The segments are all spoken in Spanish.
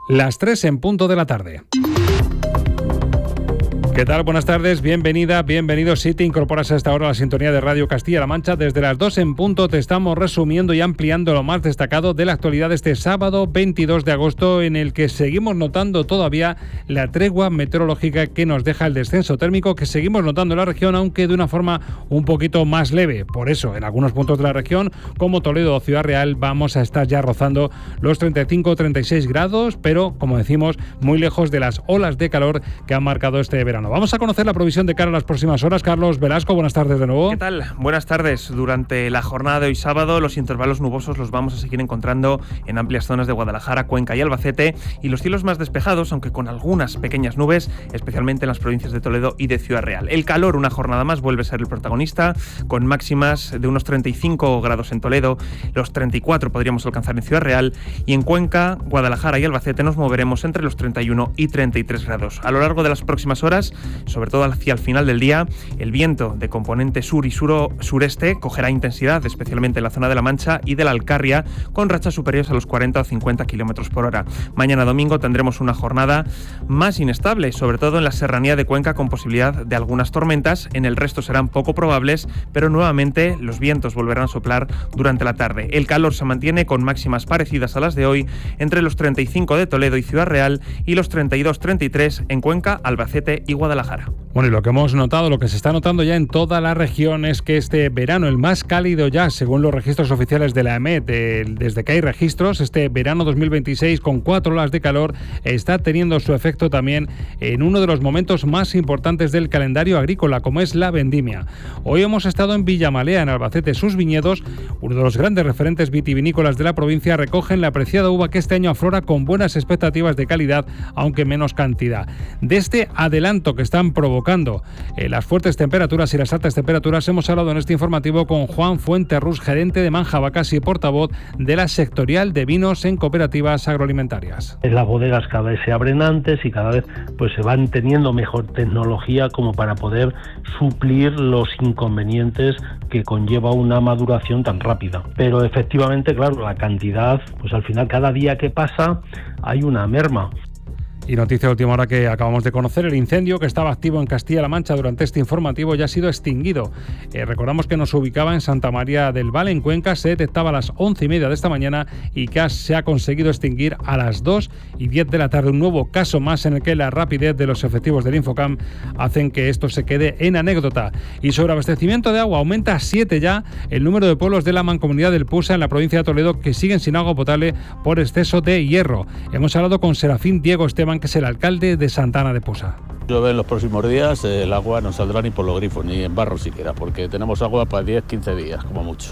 Las 3 en punto de la tarde. ¿Qué tal? Buenas tardes, bienvenida, bienvenido. Si te incorporas a esta hora a la sintonía de Radio Castilla-La Mancha, desde las 2 en punto te estamos resumiendo y ampliando lo más destacado de la actualidad de este sábado 22 de agosto, en el que seguimos notando todavía la tregua meteorológica que nos deja el descenso térmico que seguimos notando en la región, aunque de una forma un poquito más leve. Por eso, en algunos puntos de la región, como Toledo o Ciudad Real, vamos a estar ya rozando los 35 o 36 grados, pero, como decimos, muy lejos de las olas de calor que han marcado este verano. Vamos a conocer la provisión de cara a las próximas horas. Carlos Velasco, buenas tardes de nuevo. ¿Qué tal? Buenas tardes. Durante la jornada de hoy sábado, los intervalos nubosos los vamos a seguir encontrando en amplias zonas de Guadalajara, Cuenca y Albacete, y los cielos más despejados, aunque con algunas pequeñas nubes, especialmente en las provincias de Toledo y de Ciudad Real. El calor, una jornada más, vuelve a ser el protagonista, con máximas de unos 35 grados en Toledo, los 34 podríamos alcanzar en Ciudad Real, y en Cuenca, Guadalajara y Albacete nos moveremos entre los 31 y 33 grados. A lo largo de las próximas horas, sobre todo hacia el final del día, el viento de componente sur y sureste cogerá intensidad, especialmente en la zona de La Mancha y de la Alcarria, con rachas superiores a los 40 o 50 kilómetros por hora. Mañana domingo tendremos una jornada más inestable, sobre todo en la serranía de Cuenca, con posibilidad de algunas tormentas. En el resto serán poco probables, pero nuevamente los vientos volverán a soplar durante la tarde. El calor se mantiene con máximas parecidas a las de hoy, entre los 35 de Toledo y Ciudad Real y los 32-33 en Cuenca, Albacete y Guadalajara. Bueno, y lo que hemos notado, lo que se está notando ya en toda la región, es que este verano, el más cálido ya, según los registros oficiales de la EMET, desde que hay registros, este verano 2026, con 4 olas de calor, está teniendo su efecto también en uno de los momentos más importantes del calendario agrícola, como es la vendimia. Hoy hemos estado en Villamalea, en Albacete. Sus viñedos, uno de los grandes referentes vitivinícolas de la provincia, recogen la apreciada uva que este año aflora con buenas expectativas de calidad, aunque menos cantidad. De este adelanto que están provocando las fuertes temperaturas y las altas temperaturas hemos hablado en este informativo con Juan Fuenterrús, gerente de Manjabacas y portavoz de la sectorial de vinos en cooperativas agroalimentarias. Las bodegas cada vez se abren antes y cada vez pues se van teniendo mejor tecnología como para poder suplir los inconvenientes que conlleva una maduración tan rápida. Pero efectivamente, claro, la cantidad, pues al final cada día que pasa hay una merma. Y noticia de última hora que acabamos de conocer: el incendio que estaba activo en Castilla-La Mancha durante este informativo ya ha sido extinguido. Recordamos que nos ubicaba en Santa María del Val, en Cuenca. Se detectaba a las 11:30 de esta mañana y que se ha conseguido extinguir a las 2:10 de la tarde. Un nuevo caso más en el que la rapidez de los efectivos del Infocam hacen que esto se quede en anécdota. Y sobre abastecimiento de agua, aumenta a 7 ya el número de pueblos de la Mancomunidad del Pusa en la provincia de Toledo que siguen sin agua potable por exceso de hierro. Hemos hablado con Serafín Diego Esteban, que es el alcalde de Santa Ana de Pusa. Llueve en los próximos días, el agua no saldrá ni por los grifos, ni en barro siquiera, porque tenemos agua para 10-15 días, como mucho.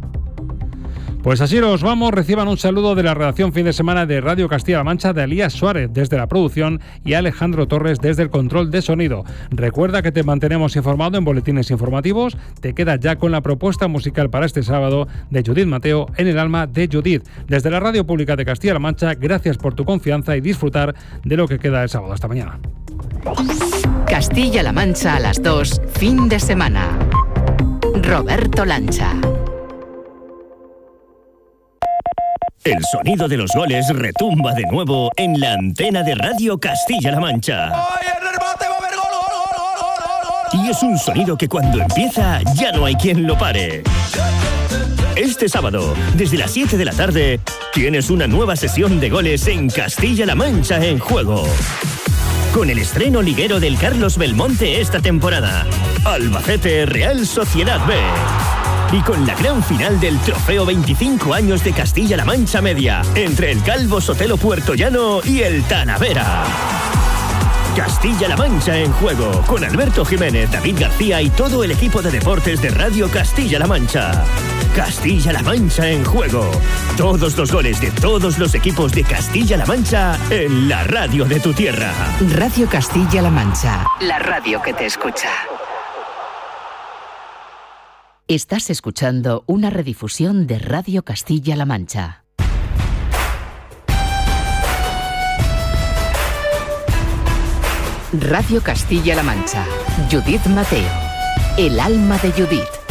Pues así nos vamos. Reciban un saludo de la redacción fin de semana de Radio Castilla-La Mancha, de Elías Suárez desde la producción y Alejandro Torres desde el control de sonido. Recuerda que te mantenemos informado en boletines informativos. Te quedas ya con la propuesta musical para este sábado de Judith Mateo, En el alma de Judith. Desde la Radio Pública de Castilla-La Mancha, gracias por tu confianza y disfrutar de lo que queda el sábado. Hasta mañana. Castilla-La Mancha a las 2, fin de semana. Roberto Lancha. El sonido de los goles retumba de nuevo en la antena de Radio Castilla-La Mancha. Y es un sonido que cuando empieza ya no hay quien lo pare. Este sábado, desde las 7 de la tarde, tienes una nueva sesión de goles en Castilla-La Mancha en juego. Con el estreno liguero del Carlos Belmonte esta temporada, Albacete Real Sociedad B. Y con la gran final del trofeo 25 años de Castilla-La Mancha Media, entre el Calvo Sotelo Puertollano y el Talavera. Castilla-La Mancha en juego, con Alberto Jiménez, David García y todo el equipo de deportes de Radio Castilla-La Mancha. Castilla-La Mancha en juego. Todos los goles de todos los equipos de Castilla-La Mancha en la radio de tu tierra. Radio Castilla-La Mancha, la radio que te escucha. Estás escuchando una redifusión de Radio Castilla-La Mancha. Radio Castilla-La Mancha. Judith Mateo. El alma de Judith.